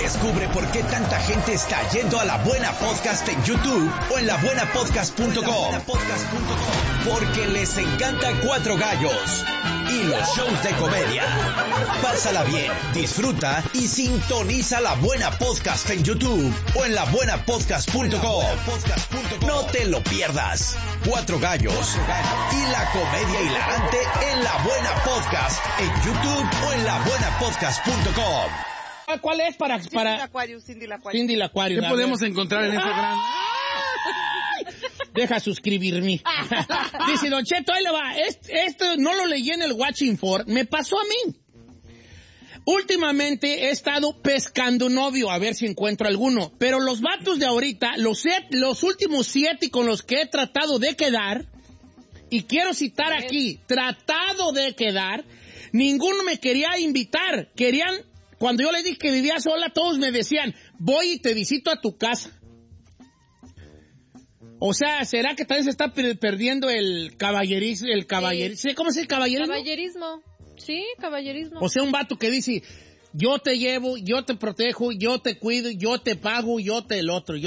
Descubre por qué tanta gente está yendo a La Buena Podcast en YouTube o en labuenapodcast.com. Porque les encanta Cuatro Gallos y los shows de comedia. Pásala bien, disfruta y sintoniza La Buena Podcast en YouTube o en labuenapodcast.com. No te lo pierdas. Cuatro Gallos y la comedia hilarante en La Buena Podcast en YouTube o en labuenapodcast.com. ¿Cuál es para Cindy L'Aquarius. Cindy L'Aquarius? ¿Qué podemos encontrar en Instagram? Deja suscribirme. Dice, Don Cheto, ahí le va. Esto no lo leí en el Watching For. Me pasó a mí. Últimamente he estado pescando novio, a ver si encuentro alguno. Pero los vatos de ahorita, los últimos 7 con los que he tratado de quedar, y quiero citar aquí, tratado de quedar, ninguno me quería invitar. Querían, cuando yo les dije que vivía sola, todos me decían, voy y te visito a tu casa. O sea, ¿será que tal vez se está perdiendo el caballerismo? Sí. ¿Cómo es el caballerismo? Caballerismo. Sí, caballerismo. O sea, un vato que dice, yo te llevo, yo te protejo, yo te cuido, yo te pago, yo te el otro.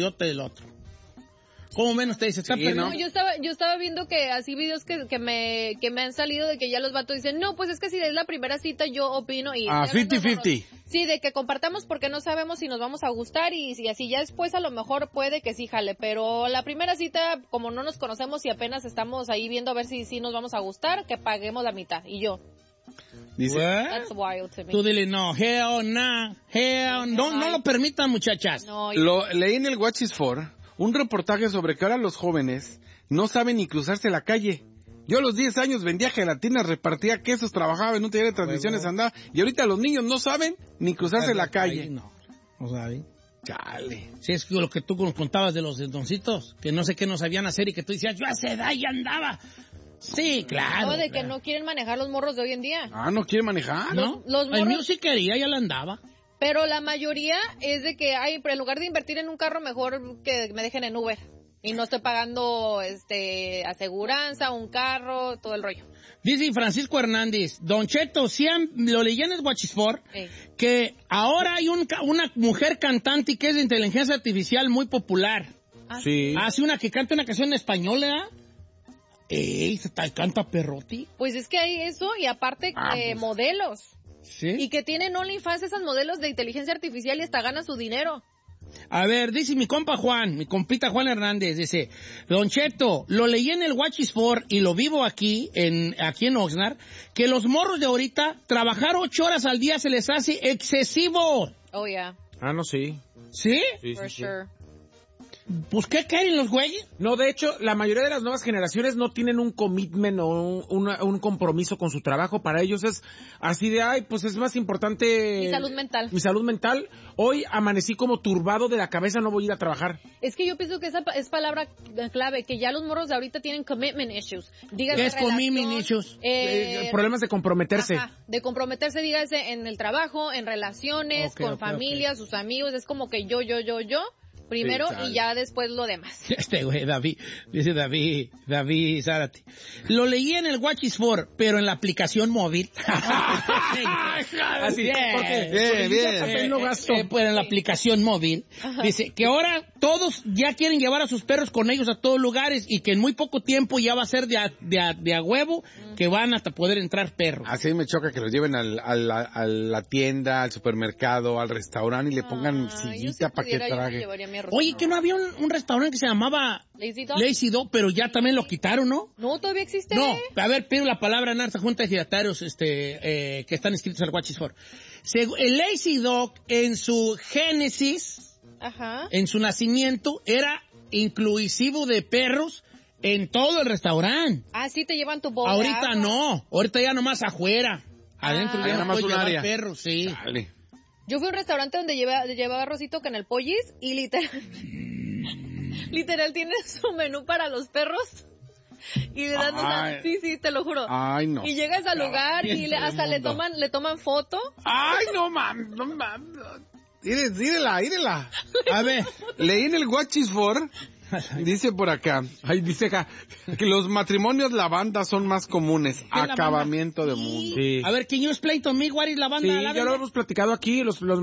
¿Cómo menos te dice? No, yo estaba viendo que así videos que me han salido de que ya los vatos dicen, no, pues es que si es la primera cita yo opino y... 50-50. Sí, de que compartamos porque no sabemos si nos vamos a gustar y si así ya después a lo mejor puede que sí jale, pero la primera cita, como no nos conocemos y apenas estamos ahí viendo a ver si nos vamos a gustar, que paguemos la mitad. Y yo... Dice, That's wild to me. Tú dile, no, no lo permitan, muchachas. No, leí en el Watch is For un reportaje sobre que ahora los jóvenes no saben ni cruzarse la calle. Yo a los 10 años vendía gelatinas, repartía quesos, trabajaba en un taller de transmisiones, andaba. Y ahorita los niños no saben ni cruzarse la calle. No saben. Chale. Sí, es lo que tú nos contabas de los doncitos, que no sé qué no sabían hacer y que tú decías, yo a esa edad ya andaba. Sí, claro. No, de que no quieren manejar los morros de hoy en día. No quiere manejar. ¿No? Los morros... El mío sí quería, ya la andaba. Pero la mayoría es de que, en lugar de invertir en un carro, mejor que me dejen en Uber. Y no estoy pagando, aseguranza, un carro, todo el rollo. Dice Francisco Hernández, Don Cheto, lo leí en el Watch is For, que ahora hay una mujer cantante que es de inteligencia artificial muy popular. Sí. Hace una que canta una canción en español, canta perroti. Pues es que hay eso, y aparte modelos. ¿Sí? Y que tienen OnlyFans esas modelos de inteligencia artificial y hasta ganan su dinero. A ver, dice mi compita Juan Hernández, dice, Don Cheto, lo leí en el Watch is For y lo vivo aquí en Oxnard, que los morros de ahorita, trabajar 8 horas al día se les hace excesivo. Oh, yeah. No, sí. ¿Sí? For sure. Pues, ¿qué quieren los güeyes? No, de hecho, la mayoría de las nuevas generaciones no tienen un commitment o un compromiso con su trabajo. Para ellos es así de, pues es más importante... Mi salud mental. Hoy amanecí como turbado de la cabeza, no voy a ir a trabajar. Es que yo pienso que esa es palabra clave, que ya los morros de ahorita tienen commitment issues. ¿Qué es commitment issues? Problemas de comprometerse. De comprometerse, dígase, en el trajo, en relaciones, con familia, sus amigos. Es como que yo. Primero y ya después lo demás. Güey, David Zárate. Lo leí en el Watch is For, pero en la aplicación móvil. Así, bien. Pues en la aplicación móvil. Dice que ahora todos ya quieren llevar a sus perros con ellos a todos lugares y que en muy poco tiempo ya va a ser de a huevo que van hasta poder entrar perros. Así me choca que los lleven a la tienda, al supermercado, al restaurante y le pongan sillita para que trague. Oye, que no había un restaurante que se llamaba Lazy Dog, pero ya también lo quitaron, ¿no? No, todavía existe. No, a ver, pido la palabra en esta junta de giratarios que están inscritos al Watch is For. El Lazy Dog en su génesis, en su nacimiento, era inclusivo de perros en todo el restaurante. Sí te llevan tu bowl. Ahorita no, ahorita ya nomás afuera. Adentro ya no puedes llevar perros, sí. Dale. Yo fui a un restaurante donde llevaba Rosito en el Pollis y literal tiene su menú para los perros y le dan sí, te lo juro. Ay, no. Y llegas al lugar y hasta le toman foto. Ay, no mames. Ídela. A ver, leí en el Watch is For. Dice por acá, dice acá, que los matrimonios la banda son más comunes. Acabamiento de mundo. Sí. A ver, can you explain to me what is la banda? Sí, ya lo hemos platicado aquí, los